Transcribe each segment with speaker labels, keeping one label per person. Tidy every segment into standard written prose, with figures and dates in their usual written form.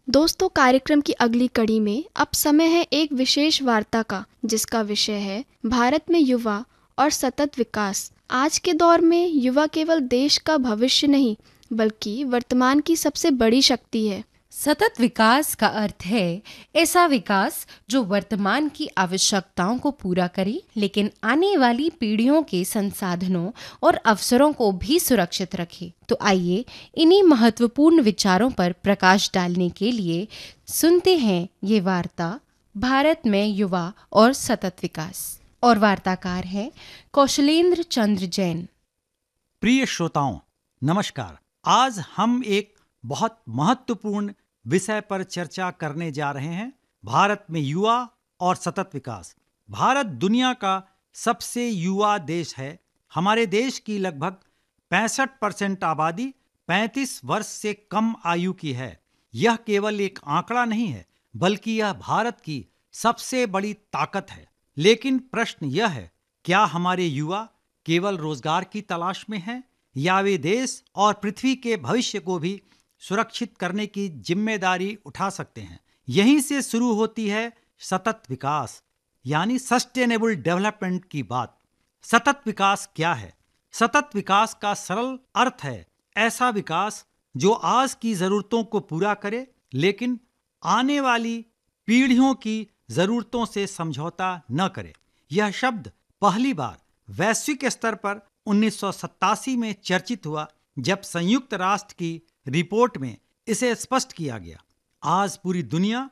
Speaker 1: दोस्तों, कार्यक्रम की अगली कड़ी में अब समय है एक विशेष वार्ता का, जिसका विषय है भारत में युवा और सतत विकास। आज के दौर में युवा केवल देश का भविष्य नहीं, बल्कि वर्तमान की सबसे बड़ी शक्ति है।
Speaker 2: सतत विकास का अर्थ है ऐसा विकास जो वर्तमान की आवश्यकताओं को पूरा करे, लेकिन आने वाली पीढ़ियों के संसाधनों और अवसरों को भी सुरक्षित रखे। तो आइए इन्हीं महत्वपूर्ण विचारों पर प्रकाश डालने के लिए सुनते हैं ये वार्ता, भारत में युवा और सतत विकास। और वार्ताकार हैं कौशलेंद्र चंद्र जैन।
Speaker 3: प्रिय श्रोताओं, नमस्कार। आज हम एक बहुत महत्वपूर्ण विषय पर चर्चा करने जा रहे हैं, भारत में युवा और सतत विकास। भारत दुनिया का सबसे युवा देश है। हमारे देश की लगभग 65% आबादी 35 वर्ष से कम आयु की है। यह केवल एक आंकड़ा नहीं है, बल्कि यह भारत की सबसे बड़ी ताकत है। लेकिन प्रश्न यह है, क्या हमारे युवा केवल रोजगार की तलाश में हैं, या वे देश और पृथ्वी के भविष्य को भी सुरक्षित करने की जिम्मेदारी उठा सकते हैं? यहीं से शुरू होती है सतत विकास यानी सस्टेनेबल डेवलपमेंट की बात। सतत विकास क्या है? सतत विकास का सरल अर्थ है ऐसा विकास जो आज की जरूरतों को पूरा करे, लेकिन आने वाली पीढ़ियों की जरूरतों से समझौता न करे। यह शब्द पहली बार वैश्विक स्तर पर 1987 में चर्चित हुआ, जब संयुक्त राष्ट्र की रिपोर्ट में इसे स्पष्ट किया गया। आज पूरी दुनिया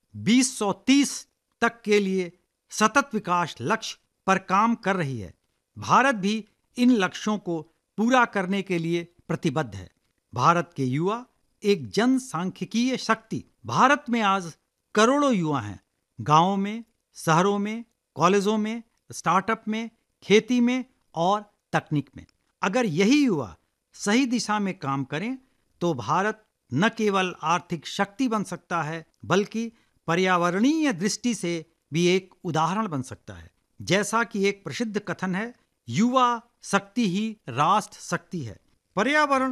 Speaker 3: 2030 तक के लिए सतत विकास लक्ष्य पर काम कर रही है। भारत भी इन लक्ष्यों को पूरा करने के लिए प्रतिबद्ध है। भारत के युवा एक जनसांख्यिकीय शक्ति। भारत में आज करोड़ों युवा हैं, गांवों में, शहरों में, कॉलेजों में, स्टार्टअप में, खेती में और तकनीक में। अगर यही युवा सही दिशा में काम करें तो भारत न केवल आर्थिक शक्ति बन सकता है, बल्कि पर्यावरणीय दृष्टि से भी एक उदाहरण बन सकता है। जैसा कि एक प्रसिद्ध कथन है, युवा शक्ति ही राष्ट्र शक्ति है। पर्यावरण